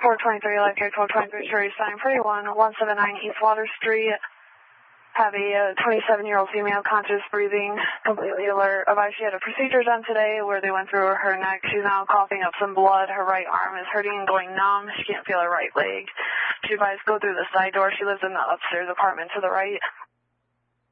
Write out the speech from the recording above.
423, electric 1223, Cherry sign, Prairie 179 East Water Street. Have a 27-year-old female, conscious, breathing, completely alert. Advised she had a procedure done today where they went through her neck. She's now coughing up some blood. Her right arm is hurting and going numb. She can't feel her right leg. She advised go through the side door. She lives in the upstairs apartment to the right.